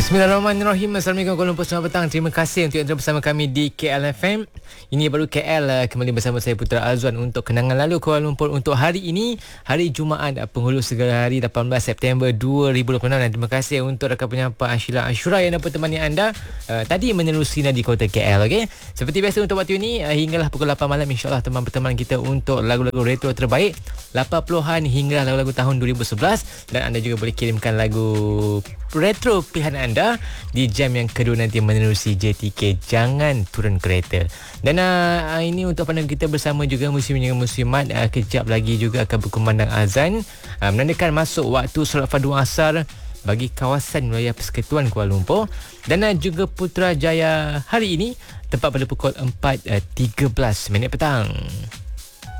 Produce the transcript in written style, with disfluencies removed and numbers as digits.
Bismillahirrahmanirrahim. Assalamualaikum Kuala Lumpur, selamat petang. Terima kasih untuk yang bersama kami di KLFM. Ini baru KL, kembali bersama saya Putra Azwan untuk kenangan lalu Kuala Lumpur untuk hari ini, hari Jumaat Penghulu Segala Hari 18 September 2026. Dan terima kasih untuk rakan penyampai Ashila Ashura yang dapat temani anda tadi menelusuri di kota KL. Okay? Seperti biasa untuk waktu ini, hinggalah pukul 8 malam insyaAllah teman berteman kita untuk lagu-lagu retro terbaik 80-an hingga lagu-lagu tahun 2011. Dan anda juga boleh kirimkan lagu retro pilihan anda di jam yang kedua nanti menerusi JTK. Jangan turun kereta. Dan ini untuk pandangan kita bersama juga muslim dengan muslimat. Kejap lagi juga akan berkumandang azan, menandakan masuk waktu solat fardu asar bagi kawasan wilayah Persekutuan Kuala Lumpur. Dan juga Putrajaya hari ini tepat pada pukul 4.13 petang.